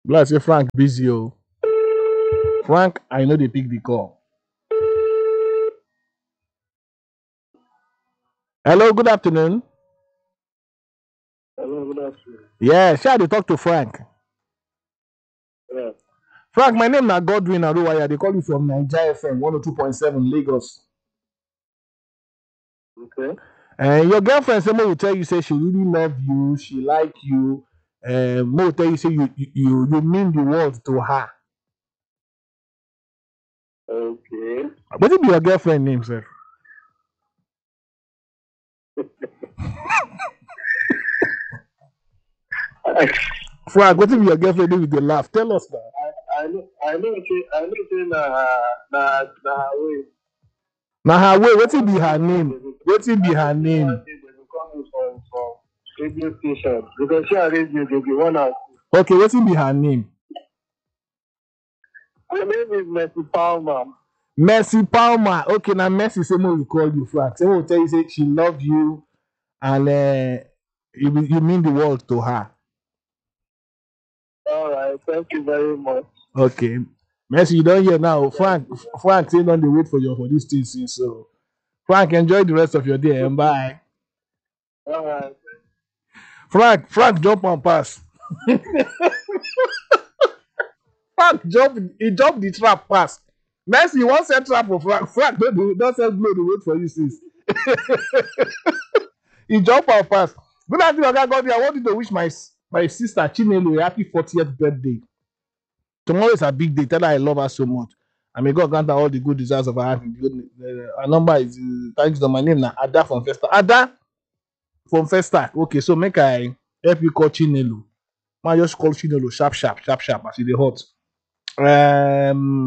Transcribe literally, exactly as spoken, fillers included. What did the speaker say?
Like say Frank busy oh. Frank, I know they pick the call. Hello, good afternoon. Hello, good afternoon. Yeah, shall they talk to Frank? Yeah. Frank, my name is Godwin Aruwaya. They call you from Nigeria F M one oh two point seven Lagos. Okay. And your girlfriend say will tell you say she really love you, she like you. Uh, Mo tell you say you, you you you mean the world to her. Okay. What be your girlfriend name, sir? I, Frank, what be your girlfriend name with the laugh? Tell us now. I know I know say I know say na na na way. Now her way, what One be of her the way name? they will What be I her know say one name? day they will come from from radio station because she and radio they be one out. Okay, what be her name? Her name is Mercy Palmer. Mercy Palmer. Okay, now Mercy say mo will call you Frank. Say will tell you say she love you and uh, you, you mean the world to her. All right, thank you very much. Okay. Mercy, you don't hear now. Frank, Frank, say don't they wait for your for this thing since so. Frank, enjoy the rest of your day and bye. All right. Frank, Frank, jump and pass. Frank jump, he jump the trap pass. Mercy, you want set trap for Frank. Frank, don't do, don't set blow the wait for you since. He jump and pass. Good afternoon, Oga Godwin. I wanted to wish my my sister Chinelo a happy fortieth birthday. Tomorrow is a big day. Tell her I love her so much. I may God grant her all the good desires of her heart. Uh, her number is uh, thanks to my name now. Ada from Festa. Ada from Festa. Okay, so make I help you call Chinelo. I just call Chinelo sharp, sharp, sharp, sharp as it dey hot. Um